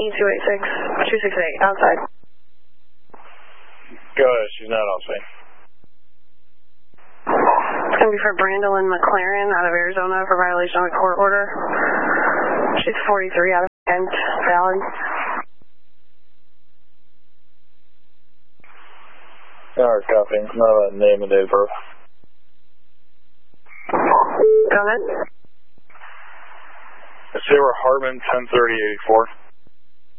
268, outside. Go ahead, she's not outside. It's going to be for Brandolyn McLaren out of Arizona for violation of a court order. She's 43 out of 10, valid. Alright, copy. Not a name and date of birth. Go ahead. Sarah Hartman, 103084.